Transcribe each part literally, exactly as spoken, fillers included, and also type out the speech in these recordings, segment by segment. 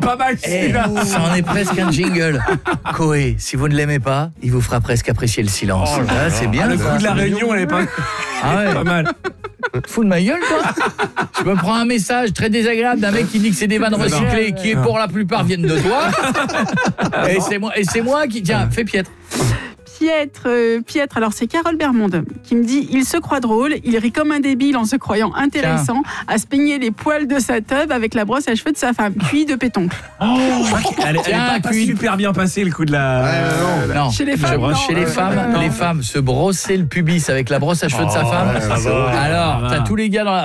pas mal. Eh, ça en est presque un jingle. Coé, si vous ne l'aimez pas, il vous fera presque apprécier le silence. Oh là ah, là. c'est bien. Ah, le ça. coup de la réunion, elle est pas. Ah ouais. Pas mal. Fous de ma gueule, toi. Je me prends un message très désagréable d'un mec qui dit que c'est des vannes recyclées, qui pour la plupart viennent de toi. Et c'est moi, et c'est moi qui tiens, fais piètre. Piètre, euh, Piètre, alors c'est Carole Bermonde qui me dit « Il se croit drôle, il rit comme un débile en se croyant intéressant à se peigner les poils de sa teub avec la brosse à cheveux de sa femme, cuit de pétoncle. Oh, elle est, elle est Tiens, pas, pas cuit. super bien passée le coup de la... Ouais, non. Non, Chez les femmes, non. chez les femmes, Non. les femmes se brosser le pubis avec la brosse à cheveux de sa Oh, femme. ça va. Alors, Ça va. t'as tous les gars dans la...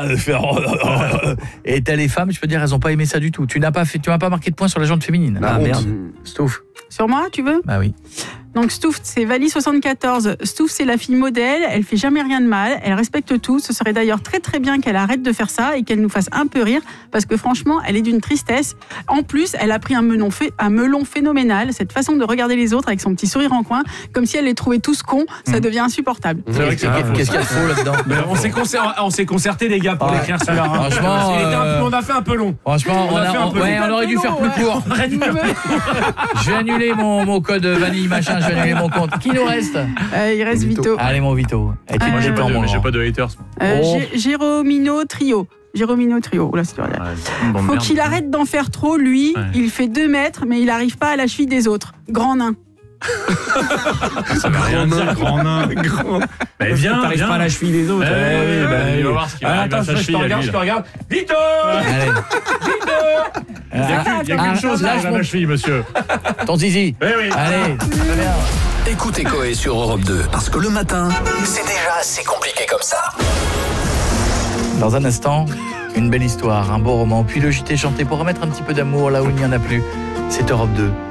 Et t'as les femmes, je peux dire, elles ont pas aimé ça du tout. Tu n'as pas fait, tu m'as pas marqué de point sur la jante féminine. La Ah honte. merde. Stouff. Sur moi, tu veux ? Bah oui. Donc Stouff, c'est Vali soixante-quatorze. Stouff, c'est la fille modèle, elle fait jamais rien de mal, elle respecte tout. Ce serait d'ailleurs très très bien qu'elle arrête de faire ça et qu'elle nous fasse un peu rire, parce que franchement, elle est d'une tristesse. En plus, elle a pris un melon, fait, un melon phénoménal, cette façon de regarder les autres avec son petit sourire en coin, comme si elle les trouvait tous cons, ça devient insupportable. C'est vrai que c'est Qu'est-ce pas qu'il y a de faux là-dedans? Mais on s'est concerté, on s'est concerté les gars pour Ouais. l'écrire celui-là. hein. Franchement, Il était un peu- euh, on a fait un peu long. Franchement, on, On a a, fait un on- peu ouais, long. on aurait dû faire plus court. Je vais annuler mon, mon code vanille machin, je vais annuler mon compte. Qui nous reste? Euh, il reste Vito. Vito. Allez mon Vito. Et tu Euh, me Moi, j'ai détends, pas de, mon mais j'ai grand. pas de haters. Euh, Oh. Gé- Géromino Trio. Géromino Trio. Oula, c'est dur à dire. Bon, Faut merde. qu'il arrête d'en faire trop, lui. Ouais. Il fait deux mètres, mais il n'arrive pas à la cheville des autres. Grand nain. Ça veut rien dire, grand nain. Mais viens, T'arrives viens. pas à la cheville des autres. Eh Eh oui, oui, bah, bah, il va oui. voir ce qui va Ah, arriver à attends, sa je te cheville à regarde, lui, je te là. regarde. Vito Allez. Vito Il n'y a Ah, qu'une ah, chose qui lâche arrive à mon- la cheville, monsieur. Ton zizi. Eh oui. Allez. Très bien. Écoutez Coé sur Europe deux, parce que le matin, c'est déjà assez compliqué comme ça. Dans un instant, une belle histoire, un beau roman, puis le J T chanté pour remettre un petit peu d'amour là où il n'y en a plus. C'est Europe deux.